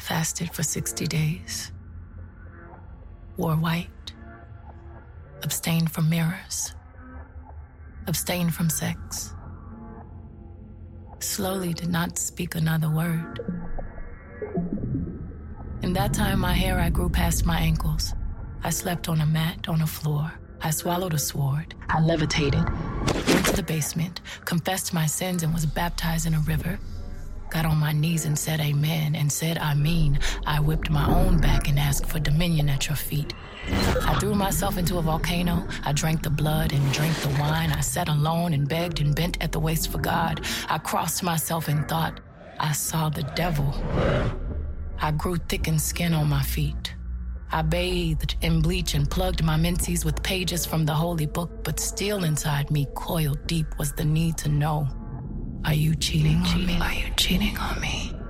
Fasted for 60 days. Wore white. Abstained from mirrors. Abstained from sex. Slowly did not speak another word. In that time, my hair I grew past my ankles. I slept on a mat on a floor. I swallowed a sword. I levitated. Went to the basement, confessed my sins and was baptized in a river. Got on my knees and said amen and said I mean. I whipped my own back and asked for dominion at your feet. I threw myself into a volcano. I drank the blood and drank the wine. I sat alone and begged and bent at the waist for God. I crossed myself and thought I saw the devil. I grew thick in skin on my feet. I bathed in bleach and plugged my menses with pages from the holy book, but still inside me, coiled deep, was the need to know. Are you cheating on me? Are you cheating on me?